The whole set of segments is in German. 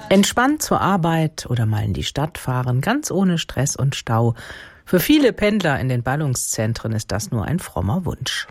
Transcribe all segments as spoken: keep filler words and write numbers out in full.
Entspannt zur Arbeit oder mal in die Stadt fahren, ganz ohne Stress und Stau. Für viele Pendler in den Ballungszentren ist das nur ein frommer Wunsch.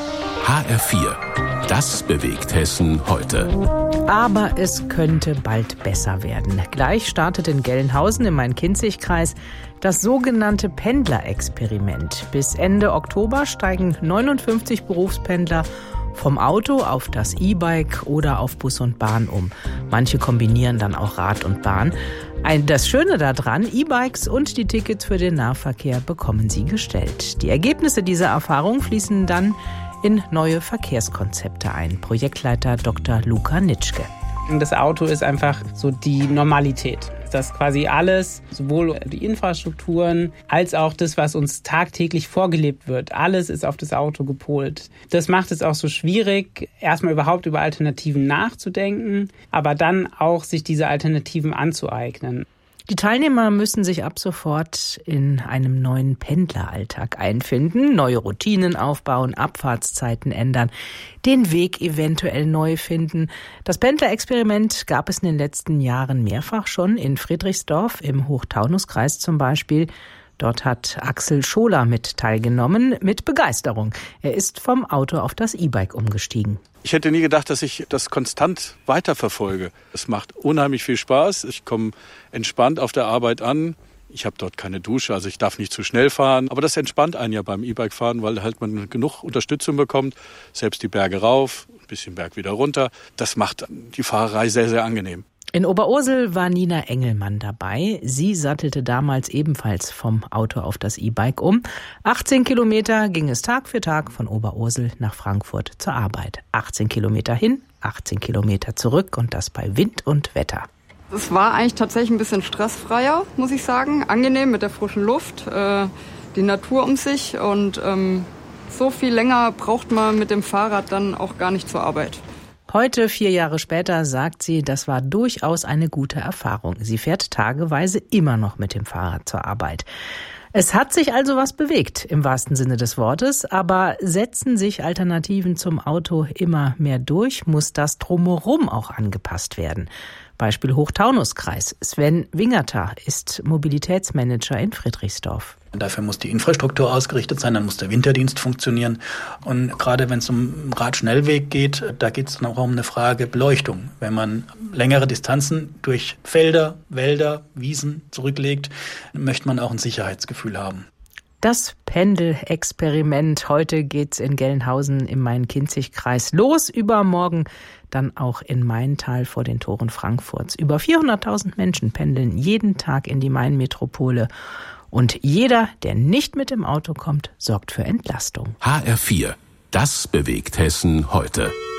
H R vier. Das bewegt Hessen heute. Aber es könnte bald besser werden. Gleich startet in Gelnhausen im Main-Kinzig-Kreis das sogenannte Pendlerexperiment. Bis Ende Oktober steigen neunundfünfzig Berufspendler vom Auto auf das E-Bike oder auf Bus und Bahn um. Manche kombinieren dann auch Rad und Bahn. Das Schöne daran, E-Bikes und die Tickets für den Nahverkehr bekommen sie gestellt. Die Ergebnisse dieser Erfahrung fließen dann in neue Verkehrskonzepte ein. Projektleiter Doktor Luka Nitschke. Das Auto ist einfach so die Normalität. Dass quasi alles, sowohl die Infrastrukturen als auch das, was uns tagtäglich vorgelebt wird, alles ist auf das Auto gepolt. Das macht es auch so schwierig, erstmal überhaupt über Alternativen nachzudenken, aber dann auch sich diese Alternativen anzueignen. Die Teilnehmer müssen sich ab sofort in einem neuen Pendleralltag einfinden, neue Routinen aufbauen, Abfahrtszeiten ändern, den Weg eventuell neu finden. Das Pendlerexperiment gab es in den letzten Jahren mehrfach schon in Friedrichsdorf im Hochtaunuskreis zum Beispiel. Dort hat Axel Scholer mit teilgenommen, mit Begeisterung. Er ist vom Auto auf das E-Bike umgestiegen. Ich hätte nie gedacht, dass ich das konstant weiterverfolge. Es macht unheimlich viel Spaß. Ich komme entspannt auf der Arbeit an. Ich habe dort keine Dusche, also ich darf nicht zu schnell fahren. Aber das entspannt einen ja beim E-Bike fahren, weil halt man genug Unterstützung bekommt. Selbst die Berge rauf, ein bisschen Berg wieder runter. Das macht die Fahrerei sehr, sehr angenehm. In Oberursel war Nina Engelmann dabei. Sie sattelte damals ebenfalls vom Auto auf das E-Bike um. achtzehn Kilometer ging es Tag für Tag von Oberursel nach Frankfurt zur Arbeit. achtzehn Kilometer hin, achtzehn Kilometer zurück und das bei Wind und Wetter. Es war eigentlich tatsächlich ein bisschen stressfreier, muss ich sagen. Angenehm mit der frischen Luft, äh, die Natur um sich und ähm, so viel länger braucht man mit dem Fahrrad dann auch gar nicht zur Arbeit. Heute, vier Jahre später, sagt sie, das war durchaus eine gute Erfahrung. Sie fährt tageweise immer noch mit dem Fahrrad zur Arbeit. Es hat sich also was bewegt, im wahrsten Sinne des Wortes, aber setzen sich Alternativen zum Auto immer mehr durch, muss das Drumherum auch angepasst werden. Beispiel Hochtaunuskreis. Sven Wingerter ist Mobilitätsmanager in Friedrichsdorf. Dafür muss die Infrastruktur ausgerichtet sein, dann muss der Winterdienst funktionieren. Und gerade wenn es um Radschnellweg geht, da geht es dann auch um eine Frage Beleuchtung. Wenn man längere Distanzen durch Felder, Wälder, Wiesen zurücklegt, möchte man auch ein Sicherheitsgefühl haben. Das Pendelexperiment. Heute geht's in Gelnhausen im Main-Kinzig-Kreis los. Übermorgen dann auch in Maintal vor den Toren Frankfurts. Über vierhunderttausend Menschen pendeln jeden Tag in die Main-Metropole. Und jeder, der nicht mit dem Auto kommt, sorgt für Entlastung. H R vier. Das bewegt Hessen heute.